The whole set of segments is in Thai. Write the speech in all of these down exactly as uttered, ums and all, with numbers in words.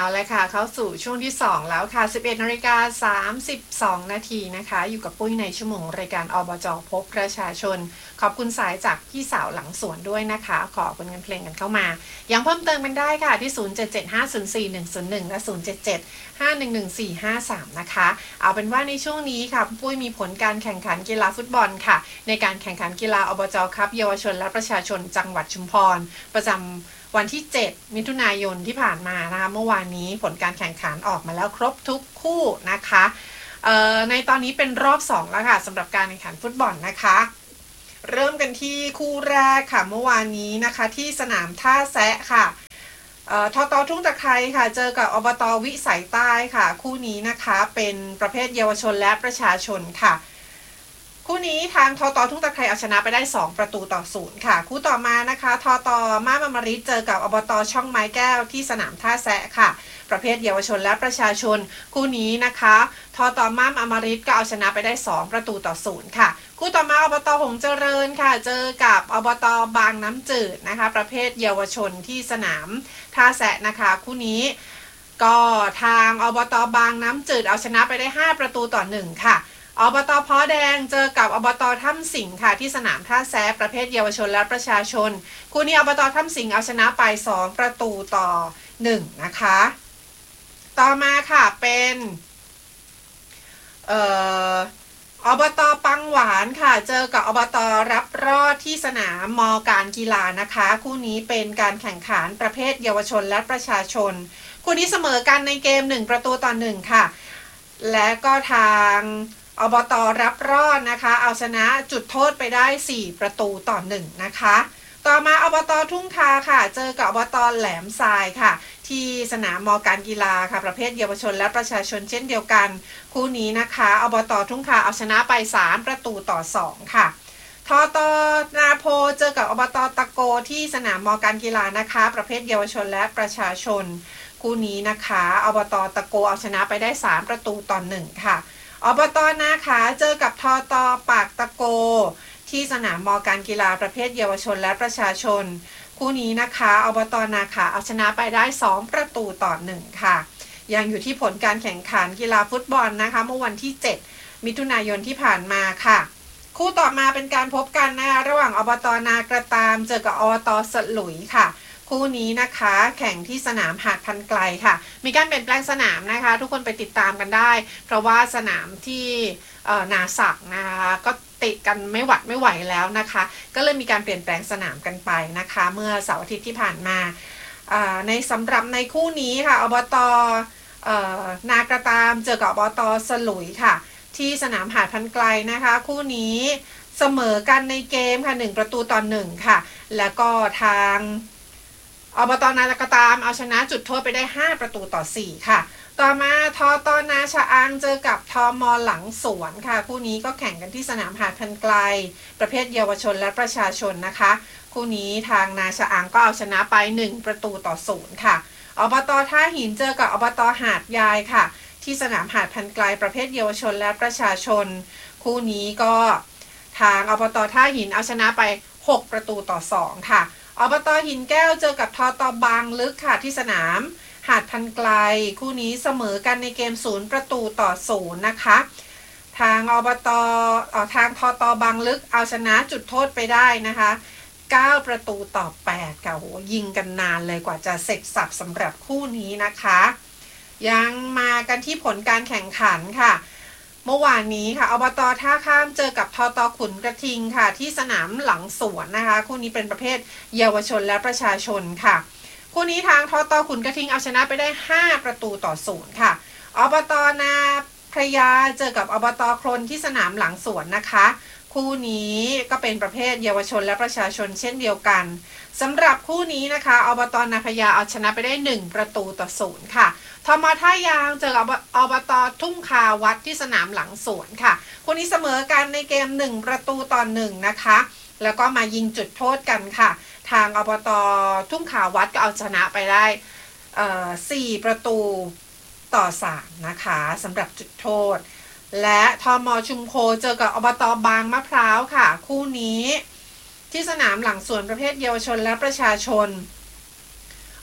เลยค่ะเข้าสู่ช่วงที่สองแล้วค่ะ สิบเอ็ดนาฬิกาสามสิบสองนาทีนะคะอยู่กับปุ้ยในชั่วโมงรายการอบจ.พบประชาชนขอบคุณสายจากพี่สาวหลังสวนด้วยนะคะขอเป็นเงินเพลงกันเข้ามายังเพิ่มเติมกันได้ค่ะที่ศูนย์ เจ็ด เจ็ด ห้า ศูนย์ สี่ หนึ่ง ศูนย์ หนึ่งและศูนย์ เจ็ด เจ็ด ห้า หนึ่ง หนึ่ง สี่ ห้า สามนะคะเอาเป็นว่าในช่วงนี้ค่ะปุ้ยมีผลการแข่งขันกีฬาฟุตบอลค่ะในการแข่งขันกีฬาอบจ.คัพเยาวชนและประชาชนจังหวัดชุมพรประจำวันที่เจ็ดมิถุนายนที่ผ่านมานะคะเมื่อวานนี้ผลการแข่งขันออกมาแล้วครบทุกคู่นะคะในตอนนี้เป็นรอบสองแล้วค่ะสำหรับการแข่งขันฟุตบอลนะคะเริ่มกันที่คู่แรกค่ะเมื่อวานนี้นะคะที่สนามท่าแซะค่ะทต.ทุ่งตะไคร้ค่ะเจอกับอบต.วิสัยใต้ค่ะคู่นี้นะคะเป็นประเภทเยาวชนและประชาชนค่ะคู่นี้ทางทต.ทุ่งตะไคร้เอาชนะไปได้สองประตูต่อศูนย์ค่ะคู่ต่อมานะคะทต.ม่ามอมฤตเจอกับอบต.ช่องไม้แก้วที่สนามท่าแซะค่ะประเภทเยาวชนและประชาชนคู่นี้นะคะทต.ม่ามอมฤตก็เอาชนะไปได้สองประตูต่อศูนย์ค่ะคู่ต่อมาอบต.หงส์เจริญค่ะเจอกับอบต.บางน้ำจืดนะคะประเภทเยาวชนที่สนามท่าแซะนะคะคู่นี้ก็ทางอบต.บางน้ำจืดเอาชนะไปได้ห้าประตูต่อหนึ่งค่ะอบต.พ้อแดงเจอกับอบต.ถ้ำสิงห์ค่ะที่สนามท่าแซะประเภทเยาวชนและประชาชนคู่นี้อบต.ถ้ำสิงห์เอาชนะไปสองประตูต่อหนึ่งนะคะต่อมาค่ะเป็นเอ่ออบต.ปังหวานค่ะเจอกับอบต.รับรอดที่สนามม.การกีฬานะคะคู่นี้เป็นการแข่งขันประเภทเยาวชนและประชาชนคู่นี้เสมอกันในเกมหนึ่งประตูต่อหนึ่งค่ะและก็ทางอบต.รับรอดนะคะเอาชนะจุดโทษไปได้สี่ประตูต่อหนึ่งนะคะต่อมาอบต.ทุ่งคาค่ะเจอกับอบต.แหลมทรายค่ะที่สนามม.การกีฬาค่ะประเภทเยาวชนและประชาชนเช่นเดียวกันคู่นี้นะคะอบต.ทุ่งคาเอาชนะไปสามประตูต่อสองค่ะทต.นาโพเจอกับอบต.ตะโกที่สนามม.การกีฬานะคะประเภทเยาวชนและประชาชนคู่นี้นะคะอบต.ตะโกเอาชนะไปได้สามประตูต่อหนึ่งค่ะอบต.นาขาเจอกับทต.ปากตะโกที่สนามม.การกีฬาประเภทเยาวชนและประชาชนคู่นี้นะคะอบต.นาขาเอาชนะไปได้สองประตูต่อหนึ่งค่ะยังอยู่ที่ผลการแข่งขันกีฬาฟุตบอลนะคะเมื่อวันที่เจ็ดมิถุนายนที่ผ่านมาค่ะคู่ต่อมาเป็นการพบกันนะคะระหว่างอบต.นากระตามเจอกับอบต.สลุยค่ะคู่นี้นะคะแข่งที่สนามหาดพันไกลค่ะมีการเปลี่ยนแปลงสนามนะคะทุกคนไปติดตามกันได้เพราะว่าสนามที่นาสักนะคะก็ติดกันไม่หวัดไม่ไหวแล้วนะคะก็เลยมีการเปลี่ยนแปลงสนามกันไปนะคะเมื่อเสาร์อาทิตย์ที่ผ่านมาในสำหรับในคู่นี้ค่ะอบต.นากระตามเจอกับอบต.สลุยค่ะที่สนามหาดพันไกลนะคะคู่นี้เสมอกันในเกมค่ะหนึ่งประตูต่อหนึ่งค่ะแล้วก็ทางอบต.นากระตามเอาชนะจุดโทษไปได้ห้าประตูต่อสี่ค่ะต่อมาทต.นาชะอังเจอกับทม.หลังสวนค่ะคู่นี้ก็แข่งกันที่สนามหาดพันไกลประเภทเยาวชนและประชาชนนะคะคู่นี้ทางนาชะอังก็เอาชนะไปหนึ่งประตูต่อศูนย์ค่ะอบต.ท่าหินเจอกับอบต.หาดยายค่ะที่สนามหาดพันไกลประเภทเยาวชนและประชาชนคู่นี้ก็ทางอบต.ท่าหินเอาชนะไปหกประตูต่อสองค่ะอบต.หินแก้วเจอกับทต.บางลึกค่ะที่สนามหาดพันไกลคู่นี้เสมอกันในเกมศูนย์ประตูต่อศูนย์นะคะทางอบต.ทางทต.บางลึกเอาชนะจุดโทษไปได้นะคะเก้าประตูต่อแปดค่ะโหยิงกันนานเลยกว่าจะเสร็จสับสำหรับคู่นี้นะคะยังมากันที่ผลการแข่งขันค่ะเมื่อวานนี้ค่ะอบต.ท่าข้ามเจอกับทต.ขุนกระทิงค่ะที่สนามหลังสวนนะคะคู่นี้เป็นประเภทเยาวชนและประชาชนค่ะคู่นี้ทางทต.ขุนกระทิงเอาชนะไปได้ห้าประตูต่อศูนย์ค่ะอบต.นาพระยาเจอกับอบต.โคลนที่สนามหลังสวนนะคะคู่นี้ก็เป็นประเภทเยาวชนและประชาชนเช่นเดียวกันสำหรับคู่นี้นะคะอบต.นาพระยาเอาชนะไปได้หนึ่งประตูต่อศูนย์ค่ะทม.ท่ายางเจอกับอบต.ทุ่งคาวัดที่สนามหลังสวนค่ะคู่นี้เสมอกันในเกมหนึ่งประตูต่อหนึ่งนะคะแล้วก็มายิงจุดโทษกันค่ะทางอบต.ทุ่งคาวัดก็เอาชนะไปได้สี่ประตูต่อสามนะคะสำหรับจุดโทษและทม.ชุมโคเจอกับอบต.บางมะพร้าวค่ะคู่นี้ที่สนามหลังสวนประเภทเยาวชนและประชาชน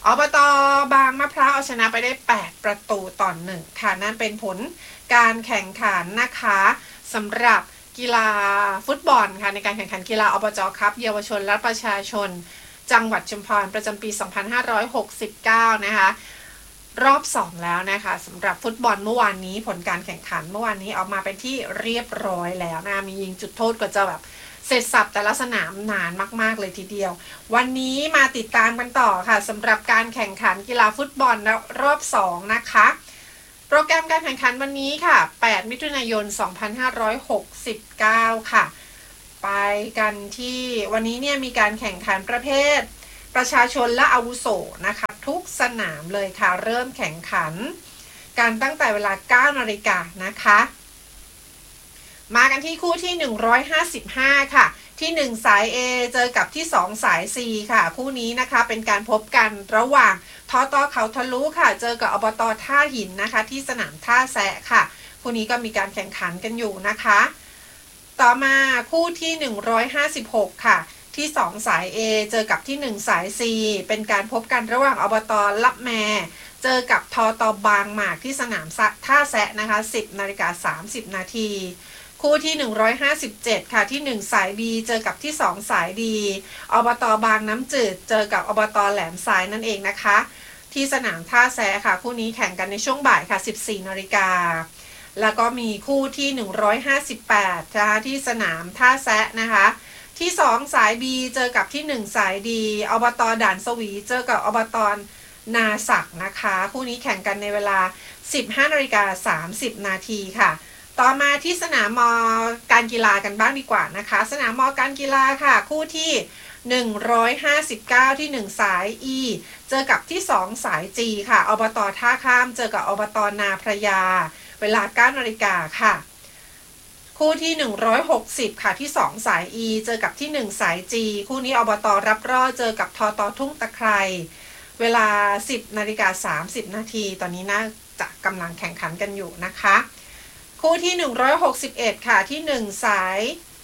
อบต.บางมะพร้าวเอาชนะไปได้แปดประตูต่อหนึ่งค่ะนั่นเป็นผลการแข่งขันนะคะสำหรับกีฬาฟุตบอลค่ะในการแข่งขันกีฬาอบจ.คัพเยาวชนและประชาชนจังหวัดชุมพรประจำปีสองพันห้าร้อยหกสิบเก้านะคะรอบสองแล้วนะคะสำหรับฟุตบอลเมื่อวานนี้ผลการแข่งขันเมื่อวานนี้ออกมาเป็นที่เรียบร้อยแล้วนะมียิงจุดโทษก็จะแบบเสร็จสับแต่ละสนามนานมากๆเลยทีเดียววันนี้มาติดตามกันต่อค่ะสำหรับการแข่งขันกีฬาฟุตบอลรอบสองนะคะโปรแกรมการแข่งขันวันนี้ค่ะแปดมิถุนายนสองพันห้าร้อยหกสิบเก้าค่ะไปกันที่วันนี้เนี่ยมีการแข่งขันประเภทประชาชนและอาวุโสนะคะทุกสนามเลยค่ะเริ่มแข่งขันการตั้งแต่เวลา เก้านาฬิกานะคะมากันที่คู่ที่หนึ่งร้อยห้าสิบห้าค่ะที่หนึ่งสาย A เจอกับที่สองสาย C ค่ะคู่นี้นะคะเป็นการพบกันระหว่างทต.เขาทะลุค่ะเจอกับอบต.ท่าหินนะคะที่สนามท่าแซะค่ะคู่นี้ก็มีการแข่งขันกันอยู่นะคะต่อมาคู่ที่หนึ่งร้อยห้าสิบหกค่ะที่สองสาย A เจอกับที่หนึ่งสาย C เป็นการพบกันระหว่างอบต.ลับแมเจอกับทต.บางหมากที่สนามท่าแซะนะคะ สิบนาฬิกาสามสิบนาทีคู่ที่หนึ่งร้อยห้าสิบเจ็ดค่ะที่หนึ่งสาย B เจอกับที่สองสาย D อบต.บางน้ำจืดเจอกับอบต.แหลมทรายนั่นเองนะคะที่สนามท่าแซะค่ะคู่นี้แข่งกันในช่วงบ่ายค่ะ สิบสี่นาฬิกาแล้วก็มีคู่ที่หนึ่งร้อยห้าสิบแปดนะคะที่สนามท่าแซะนะคะที่สองสาย B เจอกับที่หนึ่งสาย D อบต.ด่านสวีเจอกับอบต.นาศักนะคะคู่นี้แข่งกันในเวลา สิบห้านาฬิกาสามสิบนาทีค่ะต่อมาที่สนามม.การกีฬากันบ้างดีกว่านะคะสนามม.การกีฬาค่ะคู่ที่หนึ่งร้อยห้าสิบเก้าที่หนึ่งสาย E เจอกับที่สองสาย G ค่ะอบต.ท่าข้ามเจอกับอบต.นาพระยาเวลา เก้านาฬิกาค่ะคู่ที่หนึ่งร้อยหกสิบค่ะที่สองสาย E เจอกับที่หนึ่งสาย G คู่นี้อบต.รับรอดเจอกับทต.ทุ่งตะไคร่เวลา สิบนาฬิกาสามสิบนาทีตอนนี้น่าจะกำลังแข่งขันกันอยู่นะคะคู่ที่หนึ่งร้อยหกสิบเอ็ดค่ะที่หนึ่งสาย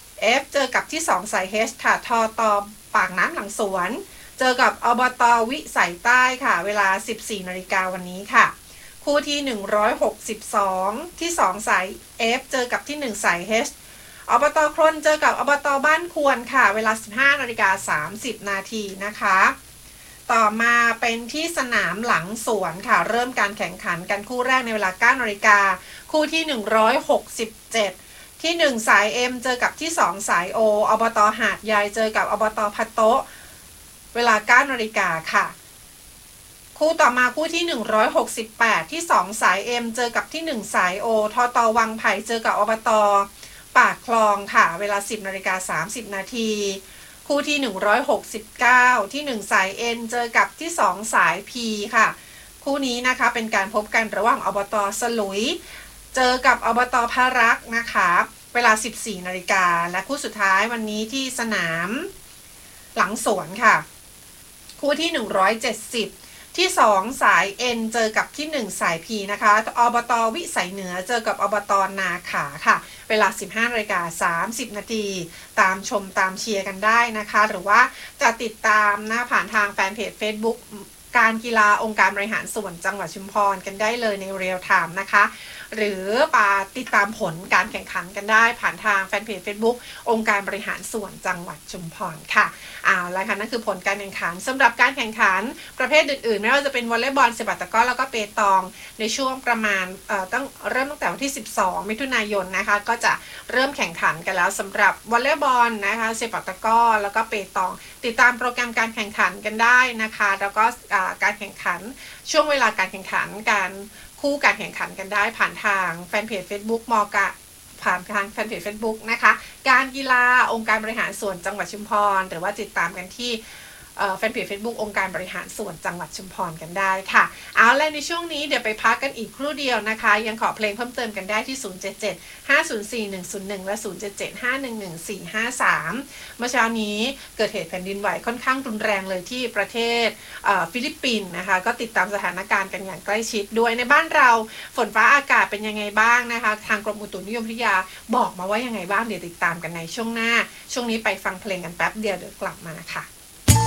F เจอกับที่สองสาย H ค่ะทต.ปากน้ำหลังสวนเจอกับอบต.วิสัยใต้ค่ะเวลา สิบสี่นาฬิกาวันนี้ค่ะคู่ที่หนึ่งร้อยหกสิบสองที่สองสาย F เจอกับที่หนึ่งสาย H อบต.ครนเจอกับอบต.บ้านควรค่ะเวลา สิบห้านาฬิกาสามสิบนาทีนะคะต่อมาเป็นที่สนามหลังสวนค่ะเริ่มการแข่งขันกันคู่แรกในเวลา เก้านาฬิกาคู่ที่หนึ่งร้อยหกสิบเจ็ดที่หนึ่งสาย M เจอกับที่สองสาย O อบต.หาดใหญ่เจอกับอบต.พะโต๊ะเวลา เก้านาฬิกาค่ะคู่ต่อมาคู่ที่หนึ่งร้อยหกสิบแปดที่สองสาย M เจอกับที่หนึ่งสาย O ทต.วังไผ่เจอกับอบต.ปากคลองค่ะเวลา สิบนาฬิกาสามสิบนาทีคู่ที่หนึ่งร้อยหกสิบเก้าที่หนึ่งสาย N เจอกับที่สองสาย P ค่ะคู่นี้นะคะเป็นการพบกันระหว่างอบต.สลุยเจอกับอบต.พารักษ์นะคะเวลา สิบสี่นาฬิกาและคู่สุดท้ายวันนี้ที่สนามหลังสวนค่ะคู่ที่หนึ่งร้อยเจ็ดสิบที่สองสาย N เจอกับที่หนึ่งสาย P นะคะอบต.วิสัยเหนือเจอกับอบต.นาขาค่ะเวลา สิบห้านาฬิกาสามสิบนาทีตามชมตามเชียร์กันได้นะคะหรือว่าจะติดตามนะผ่านทางแฟนเพจ Facebook การกีฬาองค์การบริหารส่วนจังหวัดชุมพรกันได้เลยในเรียลไทม์นะคะหรือปาติดตามผลการแข่งขันกันได้ผ่านทางแฟนเพจ Facebook องค์การบริหารส่วนจังหวัดชุมพรค่ะเอาละค่ะนั่นคือผลการแข่งขันสำหรับการแข่งขันประเภทอื่นๆไม่ว่าจะเป็นวอลเลย์บอลเซปักตะกร้อแล้วก็เปตองในช่วงประมาณเอ่อตั้งเริ่มตั้งแต่วันที่สิบสองมิถุนายนนะคะก็จะเริ่มแข่งขันกันแล้วสำหรับวอลเลย์บอลนะคะเซปักตะกร้อแล้วก็เปตองติดตามโปรแกรมการแข่งขันกันได้นะคะแล้วก็การแข่งขันช่วงเวลาการแข่งขันการคู่การแข่งขันกันได้ผ่านทางแฟนเพจ Facebook มกะผ่านทางแฟนเพจ Facebook นะคะการกีฬาองค์การบริหารส่วนจังหวัดชุมพรหรือว่าติดตามกันที่แฟนเพจ Facebook องค์การบริหารส่วนจังหวัดชุมพรกันได้ค่ะเอาล่ะในช่วงนี้เดี๋ยวไปพักกันอีกครู่เดียวนะคะยังขอเพลงเพิ่มเติมกันได้ที่ศูนย์ เจ็ด เจ็ด ห้า ศูนย์ สี่ หนึ่ง ศูนย์ หนึ่งและศูนย์ เจ็ด เจ็ด ห้า หนึ่ง หนึ่ง สี่ ห้า สามเมื่อเช้านี้เกิดเหตุแผ่นดินไหวค่อนข้างรุนแรงเลยที่ประเทศฟิลิปปินส์นะคะก็ติดตามสถานการณ์กันอย่างใกล้ชิดด้วยในบ้านเราฝนฟ้าอากาศเป็นยังไงบ้างนะคะทางกรมอุตุนิยมวิทยาบอกมาว่ายังไงบ้างเดี๋ยวติดตามกันในช่วงหน้าช่วงนี้ไปฟังเพลงกันแป๊บเดียวเดี๋ยวกลับมาค่ะ